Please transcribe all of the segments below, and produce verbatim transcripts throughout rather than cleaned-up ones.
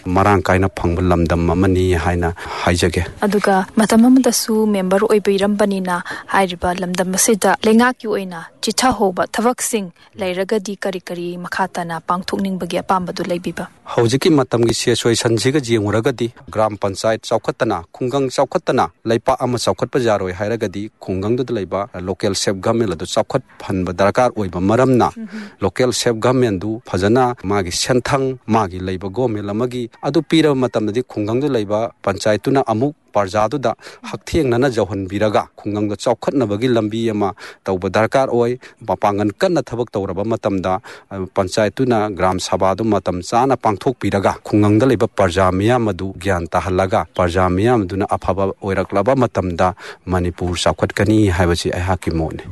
marang kaina phangba lamdam amani haina haijage aduga matam amadasu member oibirambanina hairiba lamdam asida lengaki oina chicha hoba thabaksing leiragadi kari kari makhatana pangthokningbagi apambadu leibiba hojiki matamgi situation jiga jinguragadi gram panchayat chaukhatana khungang chaukhatana leipa ama chaukhatpa jaroi hairagadi khungang du leiba local self government adu chaukhat phanba darkar oiba maramna local self government du phajana magi senthang magi leiba government amagi adu pira matamdi khungang du leiba panchayatuna amuk parjadu da haktheng nana jawhan biraga khungang da chaukhatna bagi lambi ama tawba darkar oi papangan kanna thabak tawraba matamda panchayatuna gram sabha du matam chana pangthok piraga khungang da leba parja miyam adu gyan tahalaga parja miyam duna afaba oiraklaba matamda manipur chaukhatkani haibachi ai hakimone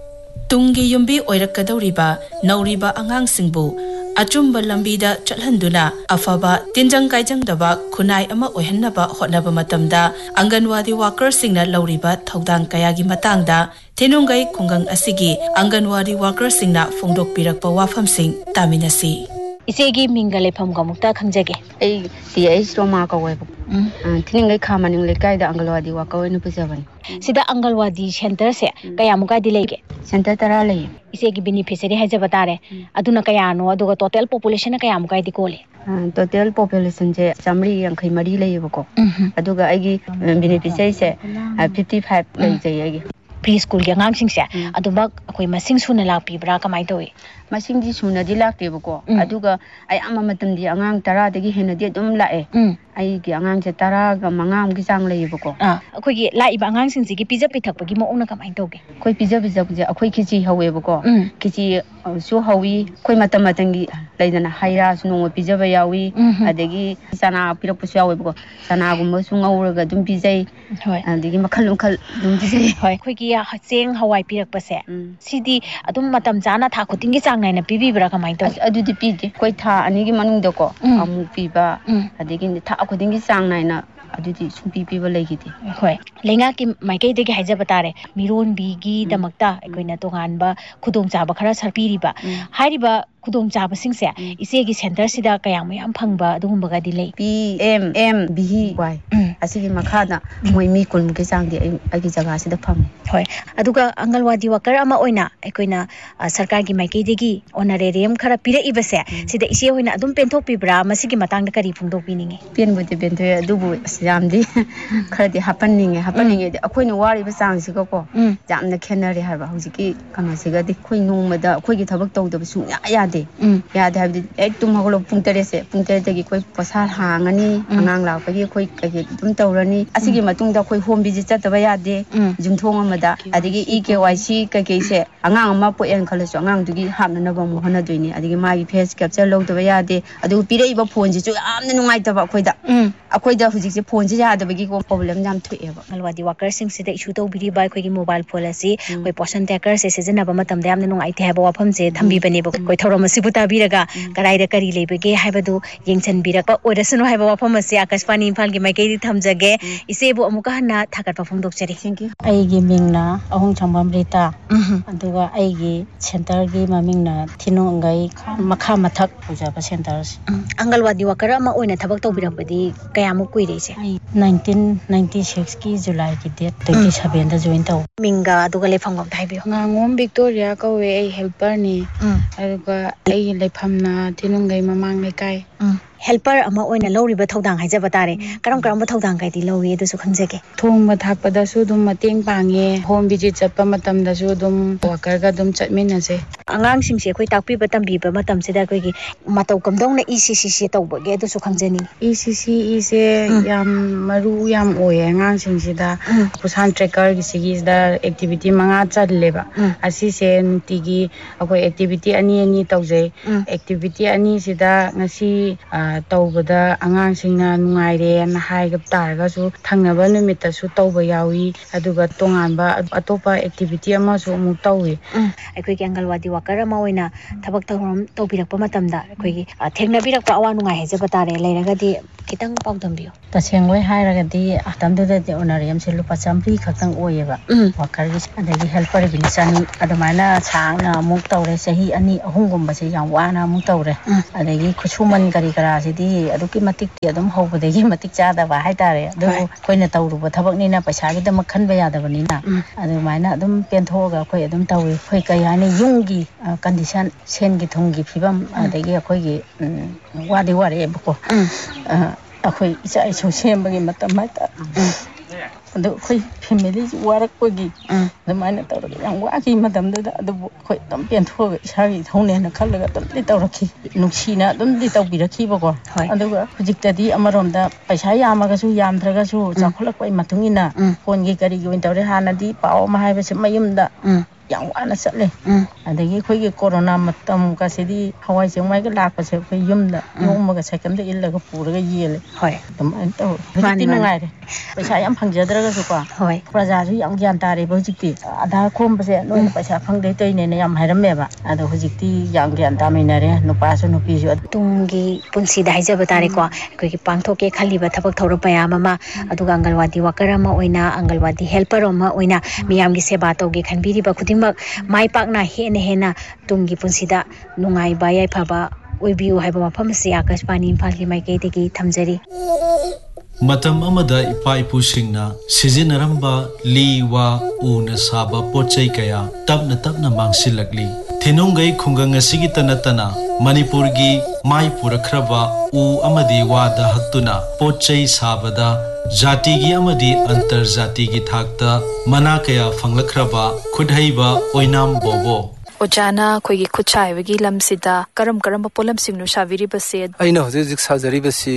Tungi yumbi oirakadawriba nauriba angangsingbu achumba lambida chalhanduna afaba tinjang kaijang daba khunai ama oihannaba hotnaba matamda anganwadi workers singna lauriba thaudang kayagi matangda tenungai khungang asigi anganwadi workers singna phongdok pirakpa wafam sing taminasi isegi mingale pham gamukta khangjage ai ti ai stroma ka wai thiningai khamaning lekai da angalwadi wa kawai nu pujabani sida angalwadi center se kayamuka di lege center tara lei isegi beneficiary haijaba tare aduna kayano aduga total population kayamuka di kole total population je samri yankhai mari leibako aduga aigi beneficiary se fifty-five lei jai aigi preschool ge ngang sing se aduba akoi masing suna lakpi bra kamai toy masing di suna di lakte bako aduga ai ama matam di angang tara dagi hena di dum lae ai gi angang je tara ga mangam gi sang lei bako akoi gi lai ba angang sing gi pija pithak bagi mo ong na kamai toge koi pija pija je akoi kichi hawe bako kichi su hawi koi matam matangi leidana haira sunu pija ba yawi adagi sana pirak pu yawi bako sana gum su ngauraga dum pijai hoi adagi makhal makhal dum pijai hoi koi gi hacheng hawai pirak pa se sidi adum matam jana tha khuting gi chang naina pibi bra kamai to adudi pidi koi tha ani gi manung dako amu piba adagi tha khuting gi chang naina adudi sumpi piba legiti hoi lenga ki maikei de gi haijaba tare miron bi gi damakta ekoina tongan ba khudong chaba khara sarpiriba hairiba khudong chaba singse isegi center sida kayam yam phangba adugumba ga di lei p m m b y asigi makhada moi mi kun ge sang di agi jaga sida phang hoi aduga angalwadi worker ama oina ekoina sarkar gi maikei de gi honorarium khara pira ibase sida ise hoina adum penthok pibra masigi matang da kari phungdok pininge pen bu de ben the adubu jamdi khara di hapanninge hapanninge akoina wari ba sang siga ko jamna khenari harba hujiki kama siga di khoi nongmada khoi gi thabak tawdaba su ya yade yade habdi ek tum haglo pung tere se pung tere dagi khoi pasar hangani angang la pagi khoi kage dum tawrani asigi matung da khoi home visit chataba yade jumthong amada adigi e k y c kage se angang ama po en khalasu angang dugi hamna na bam hona doini adigi magi face capture logdaba yade adu pirei ba phone ji chu amna nungai taba khoida akoida hujik se phone ji yada bagi ko problem jam thueba angalwadi worker sing sida issue to biri bai khoi gi mobile phone asi khoi person taker se sejana ba matam da amna nungai the haba wafam je thambi bani ba khoi thorom asi buta biraga karai da kari lebege haibadu yengchan birakpa orasunu haiba wafam asi akashpani imphal gi maikei thamjage isebu amuka hana thakat perform dokchari thank you ai gi mingna ahong chambam rita aduga ai gi center gi mamingna thinongai makha mathak puja ba center angalwadi worker ama oina thabak tawbirakpadi kayamu kuire se nineteen ninety-six ki July ki date twenty-seven da join taw minga aduga lefamgam thaibiyo ngangom Victoria kawe ai helper ni aduga ai lefamna thinongai mamang lekai helper ama oina loriba thodang haijaba tare karam karam thodang kai di lori edu su khanjege thongba thakpada su dum mateng pange home visit chappa matam da su dum worker ga dum chatmina se angang sing se khoi takpi ba tambi ba matam se da koi gi matau kamdong na E C C C tawba ge edu su khanjani E C C E se yam maru yam oye angang sing se da pusan tracker gi sigi da activity manga chatleba asi se nutigi akoi activity ani ani tawje activity ani sida ngasi tawbada angang singna nungaire na haigap targa su thangnaba numita su tawba yawi aduga tonganba atopa activity ama su mu tawi aikoi ki angalwadi worker ama oina thabak tawram tawbirakpa matamda aikoi gi thengna birakpa awa nungai hejaba tare leiragadi kitang paudambiyo tasengwai hairagadi atamda de honorarium se lupa chamri khatang oyeba worker gi adagi helper binisani adamaina sangna muk tawre sahi ani ahungum ba se yam wana muk tawre adagi khusuman kari kara ꯄꯩꯁꯥꯁꯤꯗꯤ ꯑꯗꯨꯛꯀꯤ ꯃꯇꯤꯛꯇꯤ ꯑꯗꯨꯝ ꯍꯧꯕꯗꯒꯤ ꯃꯇꯤꯛ ꯆꯥꯗꯕ ꯍꯥꯏꯇꯥꯔꯦ ꯑꯗꯨꯕꯨ ꯑꯩꯈꯣꯏꯅ ꯇꯧꯔꯨꯕ ꯊꯕꯛꯅꯤꯅ ꯄꯩꯁꯥꯒꯤꯗꯃꯛ ꯈꯟꯕ ꯌꯥꯗꯕꯅꯤꯅ ꯑꯗꯨꯃꯥꯏꯅ ꯑꯗꯨꯝ ꯄꯦꯟꯊꯣꯛꯑꯒ ꯑꯩꯈꯣꯏ ꯑꯗꯨꯝ ꯇꯧꯏ ꯑꯩꯈꯣꯏ ꯀꯩ ꯍꯥꯏꯅꯤ ꯌꯨꯝꯒꯤ ꯀꯟꯗꯤꯁꯟ ꯁꯦꯟꯒꯤ ꯊꯨꯝꯒꯤ ꯐꯤꯕꯝ ꯑꯗꯒꯤ ꯑꯩꯈꯣꯏꯒꯤ ꯋꯥꯗꯤ ꯋꯥꯔꯛꯑꯦꯕꯀꯣ ꯑꯩꯈꯣꯏ ꯏꯆꯥ ꯏꯁꯨ ꯁꯦꯝꯕꯒꯤ ꯃꯇꯝ ꯍꯥꯏꯇꯥꯔꯦ ꯑꯗꯨ ꯑꯩꯈꯣꯏ ꯐꯦꯃꯤꯂꯤꯁꯤ ꯋꯥꯔꯛꯄꯒꯤ ꯑꯗꯨꯃꯥꯏꯅ ꯇꯧꯔꯒ ꯌꯥꯝ ꯋꯥꯈꯤ ꯃꯇꯝꯗꯨꯗ ꯑꯗꯨꯕꯨ ꯑꯩꯈꯣꯏ ꯑꯗꯨꯝ ꯄꯦꯟꯊꯣꯛꯑꯒ ꯏꯁꯥꯒꯤ ꯏꯊꯧꯅꯦꯅ ꯈꯜꯂꯒ ꯑꯗꯨꯝꯗꯤ ꯇꯧꯔꯛꯈꯤ ꯅꯨꯡꯁꯤꯅ ꯑꯗꯨꯝꯗꯤ ꯇꯧꯕꯤꯔꯛꯈꯤꯕꯀꯣ ꯑꯗꯨꯒ ꯍꯧꯖꯤꯛꯇꯗꯤ ꯑꯃꯔꯣꯝꯗ ꯄꯩꯁꯥ ꯌꯥꯝꯃꯒꯁꯨ ꯌꯥꯝꯗ꯭ꯔꯒꯁꯨ ꯆꯥꯎꯈꯠꯂꯛꯄꯒꯤ ꯃꯇꯨꯡ ꯏꯟꯅ ꯐꯣꯟꯒꯤ ꯀꯔꯤꯒꯤ ꯑꯣꯏꯅ ꯇꯧꯔꯦ ꯍꯥꯟꯅꯗꯤ ꯄꯥꯎ ꯑꯃ ꯍꯥꯏꯕꯁꯤ ꯃꯌꯨꯝꯗ ꯌꯥꯝ ꯋꯥꯅ ꯆꯠꯂꯦ ꯑꯗꯒꯤ ꯑꯩꯈꯣꯏꯒꯤ ꯀꯣꯔꯣꯅꯥ ꯃꯇꯝꯒꯁꯤꯗꯤ ꯍꯋꯥꯏ ꯆꯦꯡꯋꯥꯏꯒ ꯂꯥꯛꯄꯁꯦ ꯑꯩꯈꯣꯏ ꯌꯨꯝꯗ ꯌꯣꯝꯃꯒ ꯁꯥꯏꯀꯜꯗ ꯏꯜꯂꯒ ꯄꯨꯔꯒ ꯌꯦꯜꯂꯦ ꯑꯗꯨꯃꯥꯏꯅ ꯇꯧꯋꯦ ꯍꯧꯖꯤꯛꯇꯤ ꯅꯨꯡꯉꯥꯏꯔꯦ ꯄꯩꯁꯥ ꯌꯥꯝ ꯐꯪꯖꯗ꯭ꯔꯒꯁꯨꯀꯣ ꯄ꯭ꯔꯖꯥꯁꯨ ꯌꯥꯝ ꯒ꯭ꯌꯥꯟ ꯇꯥꯔꯦꯕ ꯍꯧꯖꯤꯛꯇꯤ ꯑꯙꯥꯔ ꯈꯣꯝꯕꯁꯦ ꯅꯣꯏꯅ ꯄꯩꯁꯥ ꯐꯪꯗꯣꯏ ꯇꯧꯏꯅꯦꯅ ꯌꯥꯝ ꯍꯥꯏꯔꯝꯃꯦꯕ ꯑꯗꯣ ꯍꯧꯖꯤꯛꯇꯤ ꯌꯥꯝ ꯒ꯭ꯌꯥꯟ ꯇꯥꯃꯤꯟꯅꯔꯦ ꯅꯨꯄꯥꯁꯨ ꯅꯨꯄꯤꯁꯨ ꯇꯨꯡꯒꯤ ꯄꯨꯟꯁꯤꯗ ꯍꯥꯏꯖꯕ ꯇꯥꯔꯦꯀꯣ ꯑꯩꯈꯣꯏꯒꯤ ꯄꯥꯡꯊꯣꯛꯀꯦ ꯈꯜꯂꯤꯕ ꯊꯕꯛ ꯊꯧꯔꯝ ꯃꯌꯥꯝ ꯑꯃ ꯑꯗꯨꯒ ꯑꯪꯒꯜꯋꯥꯗꯤ ꯋꯥꯀꯔ ꯑꯃ ꯑꯣꯏꯅ ꯑꯪꯒꯜꯋꯥꯗꯤ ꯍꯦꯜꯄꯔ ꯑꯃ ꯑꯣꯏꯅ ꯃꯤꯌꯥꯝꯒꯤ ꯁꯦꯕꯥ ꯇꯧꯒꯦ ꯈꯟꯕꯤꯔꯤꯕ ꯈꯨꯗꯤꯡꯃꯛ ꯃꯥꯏ ꯄꯥꯛꯅ ꯍꯦꯟꯅ ꯍꯦꯟꯅ ꯇꯨꯡꯒꯤ ꯄꯨꯟꯁꯤꯗ ꯅꯨꯡꯉꯥꯏꯕ ꯌꯥꯏꯐꯕ ꯑꯣꯏꯕꯤꯌꯨ ꯍꯥꯏꯕ ꯋꯥꯐꯝ ꯑꯁꯤ ꯑꯥꯀꯥꯁꯕꯥꯅꯤ ꯏꯝꯐꯥꯜꯒꯤ ꯃꯥꯏꯀꯩꯗꯒꯤ ꯊꯝꯖꯔꯤ ꯃꯇꯝ ꯑꯃꯗ ꯏꯄꯥ ꯏꯄꯨꯁꯤꯡꯅ ꯁꯤꯖꯤꯟꯅꯔꯝꯕ ꯂꯤ ꯋꯥ ꯎꯅ ꯁꯥꯕ ꯄꯣꯠꯆꯩ ꯀꯌꯥ ꯇꯞꯅ ꯇꯞꯅ ꯃꯥꯡꯁꯤꯜꯂꯛꯂꯤ ꯊꯤꯅꯨꯡꯒꯩ ꯈꯨꯡꯒꯪ ꯑꯁꯤꯒꯤꯇ ꯅꯠꯇꯅ ꯃꯅꯤꯄꯨꯔꯒꯤ ꯃꯥꯏ ꯄꯨꯔꯛꯈ꯭ꯔꯕ ꯎ ꯑꯃꯗꯤ ꯋꯥꯗ ꯍꯛꯇꯨꯅ ꯄꯣꯠꯆꯩ ꯁꯥꯕꯗ ꯖꯥꯇꯤꯒꯤ ꯑꯃꯗꯤ ꯑꯟꯇꯔꯖꯥꯇꯤꯒꯤ ꯊꯥꯛꯇ ꯃꯅꯥ ꯀꯌꯥ ꯐꯪꯂꯛꯈ꯭ꯔꯕ ꯈꯨꯠꯍꯩꯕ ꯑꯣꯏꯅꯥꯝ ꯕꯣꯕꯣ ꯑꯣꯖꯥꯅ ꯑꯩꯈꯣꯏꯒꯤ ꯈꯨꯠꯁꯥꯏꯕꯒꯤ ꯂꯝꯁꯤꯗ ꯀꯔꯝ ꯀꯔꯝꯕ ꯄꯣꯠꯂꯝꯁꯤꯡꯅꯣ ꯁꯥꯕꯤꯔꯤꯕꯁꯦ ꯑꯩꯅ ꯍꯧꯖꯤꯛ ꯍꯧꯖꯤꯛ ꯁꯥꯖꯔꯤꯕꯁꯤ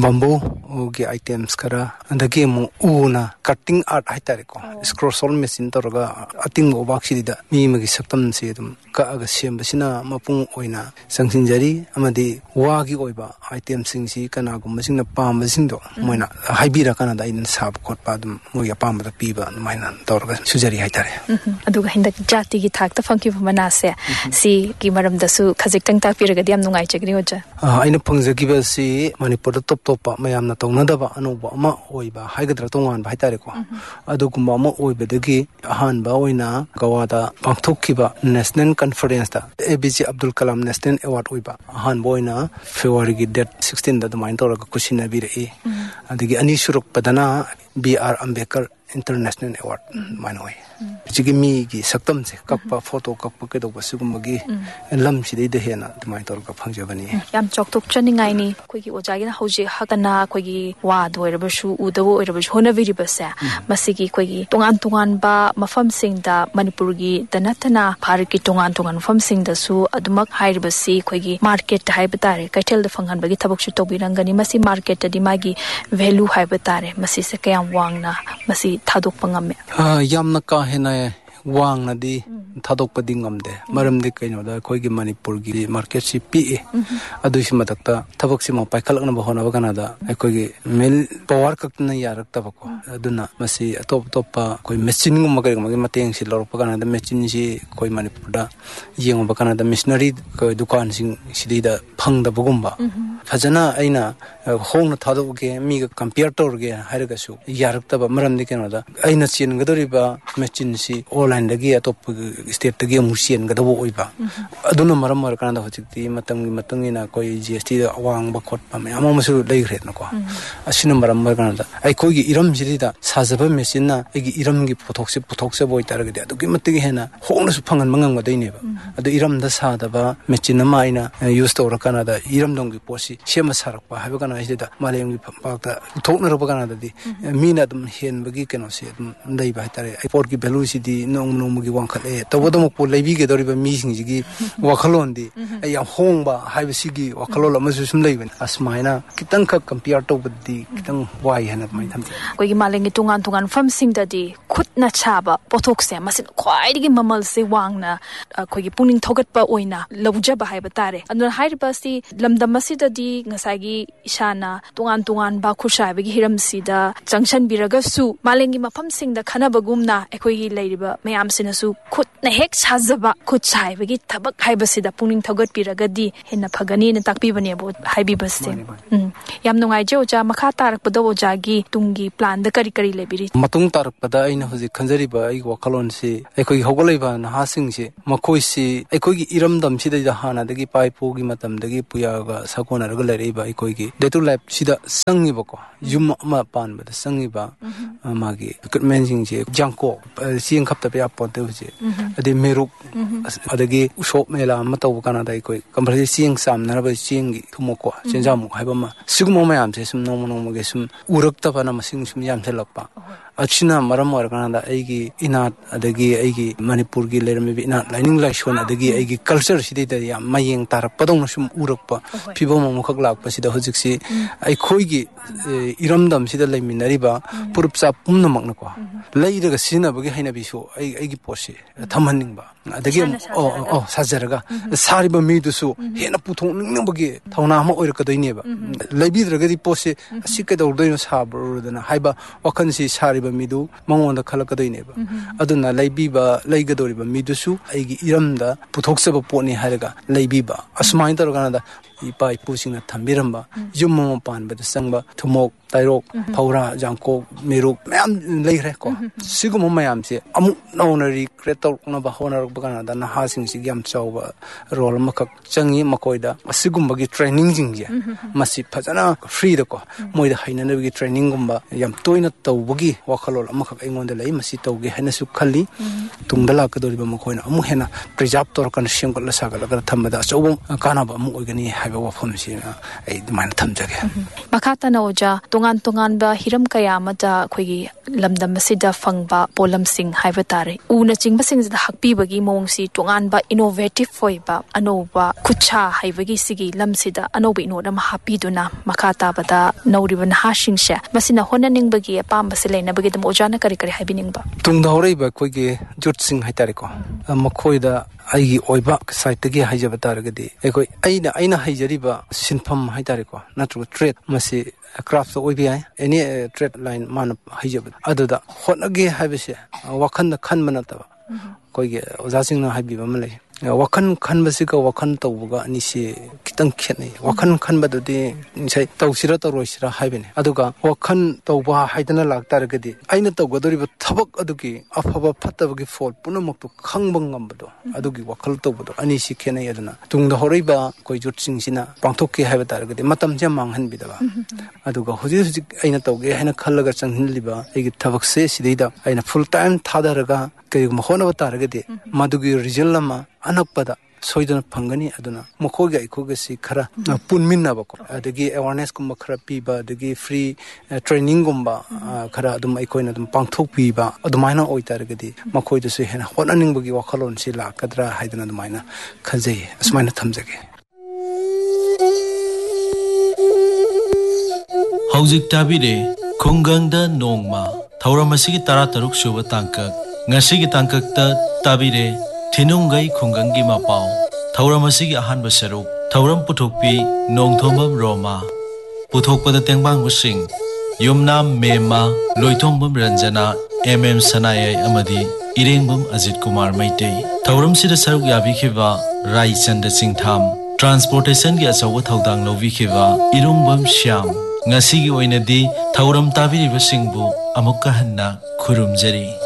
ꯕꯝꯕꯨꯒꯤ ꯑꯥꯏꯇꯦꯝꯁ ꯈꯔ ꯑꯗꯒꯤ ꯑꯃꯨꯛ ꯎꯅ ꯀꯠꯇꯤꯡ ꯑꯥꯔꯠ ꯍꯥꯏꯇꯥꯔꯦꯀꯣ ꯁ꯭ꯀ꯭ꯔꯣꯁꯣꯜ ꯃꯦꯆꯤꯟ ꯇꯧꯔꯒ ꯑꯇꯤꯡꯕ ꯎꯕꯥꯛꯁꯤꯗ ꯃꯤ ꯑꯃꯒꯤ ꯁꯛꯇꯝꯁꯤ ꯑꯗꯨꯝ ꯀꯛꯑꯒ ꯁꯦꯝꯕꯁꯤꯅ ꯃꯄꯨꯡ ꯑꯣꯏꯅ ꯆꯪꯁꯤꯟꯖꯔꯤ ꯑꯃꯗꯤ ꯋꯥꯒꯤ ꯑꯣꯏꯕ ꯑꯥꯏꯇꯦꯝꯁꯤꯡꯁꯤ ꯀꯅꯥꯒꯨꯝꯕꯁꯤꯡꯅ ꯄꯥꯝꯕꯁꯤꯡꯗꯣ ꯃꯣꯏꯅ ꯍꯥꯏꯕꯤꯔꯀꯥꯟꯗ ꯑꯩꯅ ꯁꯥꯕ ꯈꯣꯠꯄ ꯑꯗꯨꯝ ꯃꯣꯏꯒꯤ ꯑꯄꯥꯝꯕꯗ ꯄꯤꯕ ꯑꯗꯨꯃꯥꯏꯅ ꯇꯧꯔꯒ ꯁꯨꯖꯔꯤ ꯍꯥꯏꯇꯥꯔꯦ ꯑꯗꯨꯒ ꯍꯟꯗꯛ ꯖꯥꯇꯤꯒꯤ ꯊꯥꯛꯇ ꯐꯪꯈꯤꯕ ꯃꯅꯥꯁꯦ ꯁꯤꯒꯤ ꯃꯔꯝꯗꯁꯨ ꯈꯖꯤꯛꯇꯪ ꯇꯥꯛꯄꯤꯔꯒꯗꯤ ꯌꯥꯝ ꯅꯨꯡꯉꯥꯏꯖꯒꯅꯤ ꯑꯣꯖꯥ ꯑꯩꯅ ꯐꯪꯖꯈꯤꯕꯁꯤ ꯃꯅꯤꯄꯨꯔꯗ ꯇꯣꯞ ꯇꯣꯞꯄ ꯃꯌꯥꯝꯅ ꯇꯧꯅꯗꯕ ꯑꯅꯧꯕ ꯑꯃ ꯑꯣꯏꯕ ꯍꯥꯏꯒꯗ꯭ꯔꯥ ꯇꯣꯉꯥꯟꯕ ꯍꯥꯏꯇꯥꯔꯦꯀꯣ ꯑꯗꯨꯒꯨꯝꯕ ꯑꯃ ꯑꯣꯏꯕꯗꯒꯤ ꯑꯍꯥꯟꯕ ꯑꯣꯏꯅ ꯒꯋꯥꯗ ꯄꯥꯡꯊꯣꯛꯈꯤꯕ national ꯀꯟꯐꯔꯦꯟꯁꯇ A B J Abdul Kalam national award ꯑꯣꯏꯕ ꯑꯍꯥꯟꯕ ꯑꯣꯏꯅ ꯐꯦꯕꯋꯥꯔꯤꯒꯤ ꯗꯦꯠ ꯁꯤꯛꯁꯇꯤꯟꯗ ꯑꯗꯨꯃꯥꯏꯅ ꯇꯧꯔꯒ ꯈꯨꯠꯁꯤꯟꯅꯕꯤꯔꯛꯏ ꯑꯗꯒꯤ ꯑꯅꯤ ꯁꯨꯔꯛꯄꯗꯅ B R Ambedkar international award ꯑꯗꯨꯃꯥꯏꯅ ꯑꯣꯏ ꯍꯧꯖꯤꯛꯀꯤ ꯃꯤꯒꯤ ꯁꯛꯇꯝꯁꯦ ꯀꯛꯄ ꯐꯣꯇꯣ ꯀꯛꯄ ꯀꯩꯗꯧꯕ ꯁꯤꯒꯨꯝꯕꯒꯤ ꯂꯝꯁꯤꯗꯩꯗ ꯍꯦꯟꯅ ꯑꯗꯨꯃꯥꯏꯅ ꯇꯧꯔꯒ ꯐꯪꯖꯕꯅꯤ ꯌꯥꯝ ꯆꯥꯎꯊꯣꯛꯆꯅꯤꯡꯉꯥꯏꯅꯤ ꯑꯩꯈꯣꯏꯒꯤ ꯑꯣꯖꯥꯒꯤꯅ ꯍꯧꯖꯤꯛ ꯍꯛꯀꯅ ꯑꯩꯈꯣꯏꯒꯤ ꯋꯥꯗ ꯑꯣꯏꯔꯕꯁꯨ ꯎꯗꯕ ꯑꯣꯏꯔꯕꯁꯨ ꯍꯣꯠꯅꯕꯤꯔꯤꯕꯁꯦ ꯃꯁꯤꯒꯤ ꯑꯩꯈꯣꯏꯒꯤ ꯇꯣꯉꯥꯟ ꯇꯣꯉꯥꯟꯕ ꯃꯐꯝꯁꯤꯡꯗ ꯃꯅꯤꯄꯨꯔꯒꯤꯗ ꯅꯠꯇꯅ ꯚꯥꯔꯠꯀꯤ ꯇꯣꯉꯥꯟ ꯇꯣꯉꯥꯟꯕ ꯃꯐꯝꯁꯤꯡꯗꯁꯨ ꯑꯗꯨꯃꯛ ꯍꯥꯏꯔꯤꯕꯁꯤ ꯑꯩꯈꯣꯏꯒꯤ ꯃꯥꯔꯀꯦꯠꯇ ꯍꯥꯏꯕ ꯇꯥꯔꯦ ꯀꯩꯊꯦꯜꯗ ꯐꯪꯍꯟꯕꯒꯤ ꯊꯕꯛꯁꯨ ꯇꯧꯕꯤꯔꯝꯒꯅꯤ ꯃꯁꯤ ꯃꯥꯔꯀꯦꯠꯇꯗꯤ ꯃꯥꯒꯤ ꯚꯦꯂꯨ ꯍꯥꯏꯕ ꯇꯥꯔꯦ ꯃꯁꯤꯁꯦ ꯀꯌꯥꯝ ꯋꯥꯡꯅ ꯃꯁꯤ ꯊꯥꯗꯣꯛꯄ ꯉꯝꯃꯦ ꯌꯥꯝꯅ ꯀꯥ ꯍꯦꯟꯅ ꯋꯥꯡꯅꯗꯤ ꯊꯥꯗꯣꯛꯄꯗꯤ ꯉꯝꯗꯦ ꯃꯔꯝꯗꯤ ꯀꯩꯅꯣꯗ ꯑꯩꯈꯣꯏꯒꯤ ꯃꯅꯤꯄꯨꯔꯒꯤ ꯃꯥꯔꯀꯦꯠꯁꯤ ꯄꯤꯛꯏ ꯑꯗꯨꯒꯤ ꯃꯊꯛꯇ ꯊꯕꯛꯁꯤꯃ ꯄꯥꯏꯈꯠꯂꯛꯅꯕ ꯍꯣꯠꯅꯕ ꯀꯥꯟꯗ ꯑꯩꯈꯣꯏꯒꯤ ꯃꯦꯜ ꯄꯋꯥꯔ ꯈꯛꯇꯅ ꯌꯥꯔꯛꯇꯕꯀꯣ ꯑꯗꯨꯅ ꯃꯁꯤ ꯑꯇꯣꯞ ꯑꯇꯣꯞꯄ ꯑꯩꯈꯣꯏ ꯃꯦꯆꯤꯟꯒꯨꯝꯕ ꯀꯩꯒꯨꯝꯕꯒꯤ ꯃꯇꯦꯡꯁꯤ ꯂꯧꯔꯛꯄ ꯀꯥꯟꯗ ꯃꯦꯆꯤꯟꯁꯤ ꯑꯩꯈꯣꯏ ꯃꯅꯤꯄꯨꯔꯗ ꯌꯦꯡꯉꯨꯕ ꯀꯥꯟꯗ ꯃꯤꯁꯅꯔꯤ ꯗꯨꯀꯥꯟꯁꯤꯡ ꯁꯤꯗꯩꯗ ꯐꯪꯗꯕꯒꯨꯝꯕ ꯐꯖꯅ ꯑꯩꯅ ꯍꯣꯡꯅ ꯊꯥꯗꯣꯛꯑꯒꯦ ꯃꯤꯒ ꯀꯝꯄꯤꯌꯔ ꯇꯧꯔꯒꯦ ꯍꯥꯏꯔꯒꯁꯨ ꯌꯥꯔꯛꯇꯕ ꯃꯔꯝꯗꯤ ꯀꯩꯅꯣꯗ ꯑꯩꯅ ꯆꯦꯟꯒꯗꯧꯔꯤꯕ ꯃꯦꯆꯤꯟꯁꯤ ꯑꯣꯟꯂꯥꯏꯟꯗꯒꯤ ꯑꯇꯣꯞꯄ ꯁ꯭ꯇꯦꯠꯇꯒꯤ ꯑꯃꯨꯛ ꯆꯦꯟꯒꯗꯕ ꯑꯣꯏꯕ ꯑꯗꯨꯅ ꯃꯔꯝ ꯑꯣꯏꯔꯀꯥꯟꯗ ꯍꯧꯖꯤꯛꯇꯤ ꯃꯇꯝꯒꯤ ꯃꯇꯨꯡ ꯏꯟꯅ ꯑꯩꯈꯣꯏ ꯖꯤ ꯑꯦꯁ ꯇꯤꯗ ꯑꯋꯥꯡꯕ ꯈꯣꯠꯄ ꯃꯌꯥꯝ ꯑꯃꯁꯨ ꯂꯩꯈ꯭ꯔꯦꯗꯅꯀꯣ ꯑꯁꯤꯅ ꯃꯔꯝ ꯑꯣꯏꯔꯀꯥꯟꯗ ꯑꯩꯈꯣꯏꯒꯤ ꯏꯔꯝꯁꯤꯗ ꯁꯥꯖꯕ ꯃꯦꯆꯤꯟꯅ ꯑꯩꯒꯤ ꯏꯔꯝꯒꯤ ꯄꯣꯠꯊꯣꯛꯁꯦ ꯄꯨꯊꯣꯛꯆꯕ ꯑꯣꯏꯇꯥꯔꯒꯗꯤ ꯑꯗꯨꯛꯀꯤ ꯃꯇꯤꯛ ꯍꯦꯟꯅ ꯍꯣꯡꯅꯁꯨ ꯐꯪꯍꯟꯕ ꯉꯝꯒꯗꯣꯏꯅꯦꯕ ꯑꯗꯨ ꯏꯔꯝꯗ ꯁꯥꯗꯕ ꯃꯦꯆꯤꯟ ꯑꯃ ꯑꯩꯅ ꯌꯨꯁ ꯇꯧꯔꯀꯥꯟꯗ ꯏꯔꯝꯗꯝꯒꯤ ꯄꯣꯠꯁꯤ ꯁꯦꯝꯕ ꯁꯥꯔꯛꯄ ꯍꯥꯏꯕ ꯀꯥꯟꯗ ꯁꯤꯗ ꯃꯥꯂꯦꯝꯒꯤ ꯄꯥꯛꯇ ꯄꯨꯊꯣꯛꯅꯔꯛꯄ ꯀꯥꯟꯗꯗꯤ ꯃꯤꯅ ꯑꯗꯨꯝ ꯍꯦꯟꯕꯒꯤ ꯀꯩꯅꯣꯁꯤ ꯑꯗꯨꯝ ꯂꯩꯕ ꯍꯥꯏꯇꯥꯔꯦ ꯄꯣꯠꯀꯤ ꯚꯦꯂꯨꯁꯤꯗꯤ ꯅꯣꯡꯃ ꯅꯣꯡꯃꯒꯤ ꯋꯥꯡꯈꯠꯂꯛꯑꯦ ꯇꯧꯕꯇꯃꯛꯄꯨ ꯂꯩꯕꯤꯒꯗꯧꯔꯤꯕ ꯃꯤꯁꯤꯡꯁꯤꯒꯤ ꯋꯥꯈꯜꯂꯣꯟꯗꯤ ꯑꯩ ꯌꯥꯝ ꯍꯣꯡꯕ ꯍꯥꯏꯕꯁꯤꯒꯤ ꯋꯥꯈꯜꯂꯣꯟ ꯑꯃꯁꯨ ꯁꯨꯝ ꯂꯩꯕꯅꯤ ꯑꯁꯨꯃꯥꯏꯅ ꯈꯤꯇꯪꯈꯛ ꯀꯝꯄꯤꯌꯔ ꯇꯧꯕꯗꯤ ꯈꯤꯇꯪ ꯋꯥꯏ ꯍꯥꯏꯅ ꯑꯗꯨꯃꯥꯏꯅ ꯊꯝꯖꯩ ꯑꯩꯈꯣꯏꯒꯤ ꯃꯥꯂꯦꯝꯒꯤ ꯇꯣꯉꯥꯟ ꯇꯣꯉꯥꯟ ꯃꯐꯝꯁꯤꯡꯗꯗꯤ ꯈꯨꯠꯅ ꯁꯥꯕ ꯄꯣꯠꯊꯣꯛꯁꯦ ꯃꯁꯤꯅ ꯈ꯭ꯋꯥꯏꯗꯒꯤ ꯃꯃꯜꯁꯦ ꯋꯥꯡꯅ ꯑꯩꯈꯣꯏꯒꯤ ꯄꯨꯛꯅꯤꯡ ꯊꯧꯒꯠꯄ ꯑꯣꯏꯅ ꯂꯧꯖꯕ ꯍꯥꯏꯕ ꯇꯥꯔꯦ ꯑꯗꯨꯅ ꯍꯥꯏꯔꯤꯕ ꯑꯁꯤ ꯂꯝꯗꯝ ꯑꯁꯤꯗꯗꯤ ꯉꯁꯥꯏꯒꯤ ꯏꯁꯥꯅ ꯇꯣꯉꯥꯟ ꯇꯣꯉꯥꯟꯕ ꯈꯨꯠꯁꯥꯏꯕꯒꯤ ꯍꯤꯔꯝꯁꯤꯗ ꯆꯪꯁꯟꯕꯤꯔꯒꯁꯨ ꯃꯥꯂꯦꯝꯒꯤ ꯃꯐꯝꯁꯤꯡꯗ ꯈꯟꯅꯕꯒꯨꯝꯅ ꯑꯩꯈꯣꯏꯒꯤ ꯂꯩꯔꯤꯕ ꯃꯌꯥꯝ ꯃꯌꯥꯝꯁꯤꯅꯁꯨ ꯈꯨꯠꯅ ꯍꯦꯛ ꯁꯥꯖꯕ ꯈꯨꯠ ꯁꯥꯏꯕꯒꯤ ꯊꯕꯛ ꯍꯥꯏꯕꯁꯤꯗ ꯄꯨꯛꯅꯤꯡ ꯊꯧꯒꯠꯄꯤꯔꯒꯗꯤ ꯍꯦꯟꯅ ꯐꯒꯅꯤꯅ ꯇꯥꯛꯄꯤꯕꯅꯦꯕ ꯍꯥꯏꯕꯤꯕꯁꯦ ꯎꯝ ꯌꯥꯝ ꯅꯨꯡꯉꯥꯏꯖꯩ ꯑꯣꯖꯥ ꯃꯈꯥ ꯇꯥꯔꯛꯄꯗ ꯑꯣꯖꯥꯒꯤ ꯇꯨꯡꯒꯤ ꯄ꯭ꯂꯥꯟꯗ ꯀꯔꯤ ꯀꯔꯤ ꯂꯩꯕꯤꯔꯤ ꯃꯇꯨꯡ ꯇꯥꯔꯛꯄꯗ ꯑꯩꯅ ꯍꯧꯖꯤꯛ ꯈꯟꯖꯔꯤꯕ ꯑꯩꯒꯤ ꯋꯥꯈꯜꯂꯣꯟꯁꯤ ꯑꯩꯈꯣꯏꯒꯤ ꯍꯧꯒꯠꯂꯛꯏꯕ ꯅꯍꯥꯁꯤꯡꯁꯤ ꯃꯈꯣꯏꯁꯤ ꯑꯩꯈꯣꯏꯒꯤ ꯏꯔꯝꯗꯝꯁꯤꯗ ꯍꯥꯟꯅꯗꯒꯤ ꯏꯄꯥ ꯏꯄꯨꯒꯤ ꯃꯇꯝꯗꯒꯤ ꯄꯨꯌꯥꯒ ꯁꯥꯒꯣꯟꯅꯔꯒ ꯂꯩꯔꯛꯏꯕ ꯑꯩꯈꯣꯏꯒꯤ ꯗꯦ ꯇꯨ ꯂꯥꯏꯐ ꯁꯤꯗ ꯆꯪꯉꯤꯕꯀꯣ ꯌꯨꯝ ꯑꯃ ꯄꯥꯟꯕꯗ ꯆꯪꯉꯤꯕ ꯃꯥꯒꯤ ꯏꯀ꯭ꯋꯤꯞꯃꯦꯟꯁꯤꯡꯁꯦ ꯖꯥꯡꯀꯣꯛ ꯆꯦꯡ ꯈꯞꯇꯕ ꯌꯥꯄꯣꯟꯇꯦ ꯍꯧꯖꯤꯛ ꯑꯗꯩ ꯃꯦꯔꯨꯛ ꯑꯗꯒꯤ ꯎꯁꯣꯞ ꯃꯦꯂꯥ ꯑꯃ ꯇꯧꯕ ꯀꯥꯟꯗ ꯑꯩꯈꯣꯏ ꯀꯝꯄꯜꯁꯔꯤ ꯆꯦꯡ ꯆꯥꯝꯅꯅꯕ ꯆꯦꯡꯒꯤ ꯊꯨꯝꯃꯣꯛꯀꯣ ꯆꯦꯟꯖꯥꯃꯨꯛ ꯍꯥꯏꯕ ꯑꯃ ꯁꯤꯒꯨꯝꯕ ꯃꯌꯥꯝꯁꯦ ꯁꯨꯝ ꯅꯣꯡꯃ ꯅꯣꯡꯃꯒꯤ ꯁꯨꯝ ꯎꯔꯛꯇꯕꯅ ꯃꯁꯤꯡ ꯁꯨꯝ ꯌꯥꯝꯁꯤꯜꯂꯛꯄ ꯑꯁꯤꯅ ꯃꯔꯝ ꯑꯣꯏꯔꯀꯥꯟꯗ ꯑꯩꯒꯤ ꯏꯅꯥꯠ ꯑꯗꯒꯤ ꯑꯩꯒꯤ ꯃꯅꯤꯄꯨꯔꯒꯤ ꯂꯩꯔꯝꯃꯤꯕ ꯏꯅꯥꯠ ꯂꯥꯏꯅꯤꯡ ꯂꯥꯏꯁꯣꯟ ꯑꯗꯒꯤ ꯑꯩꯒꯤ ꯀꯜꯆꯔꯁꯤꯗꯩꯗ ꯌꯥꯝ ꯃꯌꯦꯡ ꯇꯥꯔꯛꯄꯗꯧꯅ ꯁꯨꯝ ꯎꯔꯛꯄ ꯐꯤꯕꯝ ꯑꯃꯈꯛ ꯂꯥꯛꯄꯁꯤꯗ ꯍꯧꯖꯤꯛꯁꯤ ꯑꯩꯈꯣꯏꯒꯤ ꯏꯔꯝꯗꯝꯁꯤꯗ ꯂꯩꯃꯤꯟꯅꯔꯤꯕ ꯄꯨꯔꯨꯞꯆꯥ ꯄꯨꯝꯅꯃꯛꯅꯀꯣ ꯂꯩꯔꯒ ꯁꯤꯖꯤꯟꯅꯕꯒꯤ ꯍꯩꯅꯕꯤꯁꯨ ꯑꯩ ꯑꯩꯒꯤ ꯄꯣꯠꯁꯤ ꯊꯝꯍꯟꯅꯤꯡꯕ ꯑꯗꯒꯤ ꯑꯣ ꯑꯣ ꯁꯥꯖꯔꯒ ꯁꯥꯔꯤꯕ ꯃꯤꯗꯨꯁꯨ ꯍꯦꯟꯅ ꯄꯨꯊꯣꯛꯅꯤꯡꯅꯕꯒꯤ ꯊꯧꯅꯥ ꯑꯃ ꯑꯣꯏꯔꯛꯀꯗꯣꯏꯅꯦꯕ ꯂꯩꯕꯤꯗ꯭ꯔꯒꯗꯤ ꯄꯣꯠꯁꯤ ꯑꯁꯤ ꯀꯩꯗꯧꯗꯣꯏꯅꯣ ꯁꯥꯕꯔꯨꯗꯅ ꯍꯥꯏꯕ ꯋꯥꯈꯜꯁꯤ ꯁꯥꯔꯤꯕ ꯃꯤꯗꯨ ꯃꯉꯣꯟꯗ ꯈꯜꯂꯛꯀꯗꯣꯏꯅꯦꯕ ꯑꯗꯨꯅ ꯂꯩꯕꯤꯕ ꯂꯩꯒꯗꯧꯔꯤꯕ ꯃꯤꯗꯨꯁꯨ ꯑꯩꯒꯤ ꯏꯔꯝꯗ ꯄꯨꯊꯣꯛꯆꯕ ꯄꯣꯠꯅꯤ ꯍꯥꯏꯔꯒ ꯂꯩꯕꯤꯕ ꯑꯁꯨꯃꯥꯏꯅ ꯇꯧꯔꯀꯥꯟꯗ ꯏꯄꯥ ꯏꯄꯨꯁꯤꯡꯅ ꯊꯝꯕꯤꯔꯝꯕ ꯌꯨꯝ ꯑꯃ ꯄꯥꯟꯕꯗ ꯆꯪꯕ ꯊꯨꯃꯣꯛ ꯇꯥꯏꯔꯣꯛ ꯐꯧꯔꯥ ꯖꯥꯡꯀꯣꯛ ꯃꯦꯔꯨꯛ ꯃꯌꯥꯝ ꯂꯩꯈ꯭ꯔꯦ ꯀꯣ ꯁꯤꯒꯨꯝꯕ ꯃꯌꯥꯝꯁꯦ ꯑꯃꯨꯛ ꯅꯧꯅ ꯔꯤꯀ꯭ꯔꯦꯠ ꯇꯧꯔꯛꯅꯕ ꯍꯣꯠꯅꯔꯛꯄ ꯀꯥꯟꯗ ꯅꯍꯥꯁꯤꯡꯁꯤꯒꯤ ꯌꯥꯝ ꯆꯥꯎꯕ ꯔꯣꯜ ꯑꯃꯈꯛ ꯆꯪꯉꯤ ꯃꯈꯣꯏꯗ ꯑꯁꯤꯒꯨꯝꯕꯒꯤ ꯇ꯭ꯔꯦꯅꯤꯡꯁꯤꯡꯁꯦ ꯃꯁꯤ ꯐꯖꯅ ꯐ꯭ꯔꯤꯗꯀꯣ ꯃꯣꯏꯗ ꯍꯩꯅꯅꯕꯒꯤ ꯇ꯭ꯔꯦꯅꯤꯡꯒꯨꯝꯕ ꯌꯥꯝ ꯇꯣꯏꯅ ꯇꯧꯕꯒꯤ ꯋꯥꯈꯜꯂꯣꯟ ꯑꯃꯈꯛ ꯑꯩꯉꯣꯟꯗ ꯂꯩ ꯃꯁꯤ ꯇꯧꯒꯦ ꯍꯥꯏꯅꯁꯨ ꯈꯜꯂꯤ ꯇꯨꯡꯗ ꯂꯥꯛꯀꯗꯧꯔꯤꯕ ꯃꯈꯣꯏꯅ ꯑꯃꯨꯛ ꯍꯦꯟꯅ ꯄ꯭ꯔꯤꯖꯥꯕ ꯇꯧꯔꯀꯥꯟꯗ ꯁꯦꯝꯒꯠꯂ ꯁꯥꯒꯠꯂꯒ ꯊꯝꯕꯗ ꯑꯆꯧꯕ ꯀꯥꯟꯅꯕ ꯑꯃ ꯑꯣꯏꯒꯅꯤ ꯍꯥꯏꯕ ꯋꯥꯐꯝꯁꯤꯅ ꯑꯩ ꯑꯗꯨꯃꯥꯏꯅ ꯊꯝꯖꯒꯦ ꯃꯈꯥ ꯇꯥꯅ ꯑꯣꯖꯥ ꯇꯣꯉꯥꯟ ꯇꯣꯉꯥꯟꯕ ꯍꯤꯔꯝ ꯀꯌꯥ ꯑꯃꯗ ꯑꯩꯈꯣꯏꯒꯤ ꯂꯝꯗꯝ ꯑꯁꯤꯗ ꯐꯪꯕ ꯄꯣꯠꯂꯝꯁꯤꯡ ꯍꯥꯏꯕ ꯇꯥꯔꯦ ꯎꯅ ꯆꯤꯡꯕꯁꯤꯡꯁꯤꯗ ꯍꯛꯄꯤꯕꯒꯤ ꯃꯑꯣꯡꯁꯤ ꯇꯣꯉꯥꯟꯕ ꯏꯅꯣꯚꯦꯇꯤꯚ ꯑꯣꯏꯕ ꯑꯅꯧꯕ ꯈꯨꯠꯁꯥ ꯍꯩꯕꯒꯤ ꯁꯤꯒꯤ ꯂꯝꯁꯤꯗ ꯑꯅꯧꯕ ꯏꯅꯣꯠ ꯑꯃ ꯍꯥꯞꯄꯤꯗꯨꯅ ꯃꯈꯥ ꯇꯥꯕꯗ ꯅꯧꯔꯤꯕ ꯅꯍꯥꯁꯤꯡꯁꯦ ꯃꯁꯤꯅ ꯍꯣꯠꯅꯅꯤꯡꯕꯒꯤ ꯑꯄꯥꯝꯕꯁꯦ ꯂꯩꯅꯕꯒꯤꯗꯃꯛ ꯑꯣꯖꯥꯅ ꯀꯔꯤ ꯀꯔꯤ ꯍꯥꯏꯕꯤꯅꯤꯡꯕ ꯇꯨꯡꯗ ꯍꯧꯔꯛꯏꯕ ꯑꯩꯈꯣꯏꯒꯤ ꯌꯨꯠꯁꯤꯡ ꯍꯥꯏꯇꯥꯔꯦꯀꯣ ꯃꯈꯣꯏꯗ ꯑꯩꯒꯤ ꯑꯣꯏꯕ ꯁꯥꯏꯠꯇꯒꯤ ꯍꯥꯏꯖꯕ ꯇꯥꯔꯒꯗꯤ ꯑꯩꯈꯣꯏ ꯑꯩꯅ ꯑꯩꯅ ꯍꯩꯖꯔꯤꯕ ꯁꯤꯟꯐꯝ ꯍꯥꯏꯇꯥꯔꯦꯀꯣ ꯅꯠꯇ꯭ꯔꯒ ꯇ꯭ꯔꯦꯠ ꯃꯁꯤ ꯀ꯭ꯔꯥꯐꯇ ꯑꯣꯏꯕ ꯌꯥꯏ ꯑꯦꯅꯤ ꯇ꯭ꯔꯦꯠ ꯂꯥꯏꯟ ꯃꯥꯅ ꯍꯩꯖꯕꯗ ꯑꯗꯨꯗ ꯍꯣꯠꯅꯒꯦ ꯍꯥꯏꯕꯁꯦ ꯋꯥꯈꯜꯗ ꯈꯟꯕ ꯅꯠꯇꯕ ꯑꯩꯈꯣꯏꯒꯤ ꯑꯣꯖꯥꯁꯤꯡꯅ ꯍꯥꯏꯕꯤꯕ ꯑꯃ ꯂꯩ ꯋꯥꯈꯜ ꯈꯟꯕꯁꯤꯒ ꯋꯥꯈꯜ ꯇꯧꯕꯒ ꯑꯅꯤꯁꯤ ꯈꯤꯇꯪ ꯈꯦꯠꯅꯩ ꯋꯥꯈꯜ ꯈꯟꯕꯗꯨꯗꯤ ꯉꯁꯥꯏ ꯇꯧꯁꯤꯔꯥ ꯇꯧꯔꯣꯏꯁꯤꯔꯥ ꯍꯥꯏꯕꯅꯤ ꯑꯗꯨꯒ ꯋꯥꯈꯜ ꯇꯧꯕ ꯍꯥꯏꯗꯅ ꯂꯥꯛꯇꯥꯔꯒꯗꯤ ꯑꯩꯅ ꯇꯧꯒꯗꯧꯔꯤꯕ ꯊꯕꯛ ꯑꯗꯨꯒꯤ ꯑꯐꯕ ꯐꯠꯇꯕꯒꯤ ꯐꯣꯜ ꯄꯨꯝꯅꯃꯛꯇꯨ ꯈꯪꯕ ꯉꯝꯕꯗꯣ ꯑꯗꯨꯒꯤ ꯋꯥꯈꯜ ꯇꯧꯕꯗꯣ ꯑꯅꯤꯁꯤ ꯈꯦꯠꯅꯩ ꯑꯗꯨꯅ ꯇꯨꯡꯗ ꯍꯧꯔꯛꯏꯕ ꯑꯩꯈꯣꯏ ꯌꯨꯠꯁꯤꯡꯁꯤꯅ ꯄꯥꯡꯊꯣꯛꯀꯦ ꯍꯥꯏꯕ ꯇꯥꯔꯒꯗꯤ ꯃꯇꯝꯁꯦ ꯃꯥꯡꯍꯟꯕꯤꯗꯕ ꯑꯗꯨꯒ ꯍꯧꯖꯤꯛ ꯍꯧꯖꯤꯛ ꯑꯩꯅ ꯇꯧꯒꯦ ꯍꯥꯏꯅ ꯈꯜꯂꯒ ꯆꯪꯍꯜꯂꯤꯕ ꯑꯩꯒꯤ ꯊꯕꯛꯁꯦ ꯁꯤꯗꯩꯗ ꯑꯩꯅ ꯐꯨꯜ ꯇꯥꯏꯝ ꯊꯥꯗꯔꯒ ꯀꯔꯤꯒꯨꯝꯕ ꯍꯣꯠꯅꯕ ꯇꯥꯔꯒꯗꯤ ꯃꯗꯨꯒꯤ ꯔꯤꯖꯜ ꯑꯃ ꯑꯅꯛꯄꯗ ꯁꯣꯏꯗꯅ ꯐꯪꯒꯅꯤ ꯑꯗꯨꯅ ꯃꯈꯣꯏꯒ ꯑꯩꯈꯣꯏꯒꯁꯤ ꯈꯔ ꯄꯨꯟꯃꯤꯟꯅꯕꯀꯣ ꯑꯗꯒꯤ ꯑꯦꯋꯥꯔꯅꯦꯁꯀꯨꯝꯕ ꯈꯔ ꯄꯤꯕ ꯑꯗꯒꯤ ꯐ꯭ꯔꯤ ꯇ꯭ꯔꯦꯅꯤꯡꯒꯨꯝꯕ ꯈꯔ ꯑꯗꯨꯝ ꯑꯩꯈꯣꯏꯅ ꯑꯗꯨꯝ ꯄꯥꯡꯊꯣꯛꯄꯤꯕ ꯑꯗꯨꯃꯥꯏꯅ ꯑꯣꯏꯇꯥꯔꯒꯗꯤ ꯃꯈꯣꯏꯗꯁꯨ ꯍꯦꯟꯅ ꯍꯣꯠꯅꯅꯤꯡꯕꯒꯤ ꯋꯥꯈꯜꯂꯣꯟꯁꯤ ꯂꯥꯛꯀꯗ꯭ꯔꯥ ꯍꯥꯏꯗꯅ ꯑꯗꯨꯃꯥꯏꯅ ꯈꯟꯖꯩ ꯑꯁꯨꯃꯥꯏꯅ ꯊꯝꯖꯒꯦ ꯍꯧꯖꯤꯛ ꯇꯥꯕꯤꯔꯦ ꯈꯨꯡꯒꯪꯗ ꯅꯣꯡꯃ ꯊꯧꯔꯝ ꯑꯁꯤꯒꯤ ꯇꯔꯥ ꯇꯔꯨꯛ ꯁꯨꯕ ꯇꯥꯡꯀꯛ ꯉꯁꯤꯒꯤ ꯇꯥꯡꯀꯛꯇ ꯇꯥꯕꯤꯔꯦ ꯊꯤꯅꯨꯡꯒꯩ ꯈꯨꯡꯒꯪꯒꯤ ꯃꯄꯥꯎ ꯊꯧꯔꯝ ꯑꯁꯤꯒꯤ ꯑꯍꯥꯟꯕ ꯁꯔꯨꯛ ꯊꯧꯔꯝ ꯄꯨꯊꯣꯛꯄꯤ ꯅꯣꯡꯊꯣꯝꯕꯝ ꯔꯣꯃꯥ ꯄꯨꯊꯣꯛꯄꯗ ꯇꯦꯡꯕꯥꯡꯕꯁꯤꯡ ꯌꯨꯝꯅꯥꯝ ꯃꯦꯝꯃ ꯂꯣꯏꯊꯣꯡꯕꯝ ꯔꯟꯖꯅꯥ ꯑꯦꯝ ꯑꯦꯝ ꯁꯅꯥꯌꯥꯏ ꯑꯃꯗꯤ ꯏꯔꯦꯡꯕꯝ ꯑꯖꯤꯠ ꯀꯨꯃꯥꯔ ꯃꯩꯇꯩ ꯊꯧꯔꯝꯁꯤꯗ ꯁꯔꯨꯛ ꯌꯥꯕꯤꯈꯤꯕ ꯔꯥꯏꯆꯟꯗ ꯆꯤꯡꯊꯥꯝ ꯇ꯭ꯔꯥꯟꯁꯄꯣꯔꯇꯦꯁꯟꯒꯤ ꯑꯆꯧꯕ ꯊꯧꯗꯥꯡ ꯂꯧꯕꯤꯈꯤꯕ ꯏꯔꯨꯡꯕꯝ ꯁ꯭ꯌꯥꯝ ꯉꯁꯤꯒꯤ ꯑꯣꯏꯅꯗꯤ ꯊꯧꯔꯝ ꯇꯥꯕꯤꯔꯤꯕꯁꯤꯡꯕꯨ ꯑꯃꯨꯛꯀ ꯍꯟꯅ ꯈꯨꯔꯨꯝꯖꯔꯤ